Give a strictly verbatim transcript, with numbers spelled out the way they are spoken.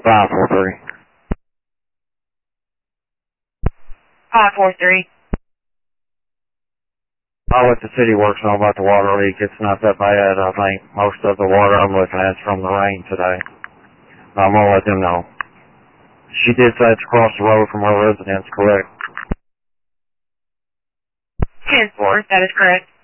five four three. five four three. I'll let the city works know about the water leak. It's not that bad. I think most of the water I'm looking at is from the rain today. I'm going to let them know. She did say it's across the road from her residence, correct? ten four, that is correct.